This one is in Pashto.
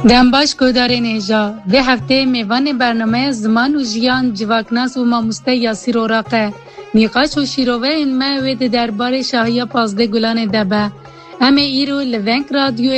دنباش گودارین ایجا و هفته میوان برنامه زمان و جیان جواکناس و ماموسته یاسیر اوراقه نیقاش و شیروه این موید دربار شاهی 15 گلان دبه همه ایرو لونک رادیو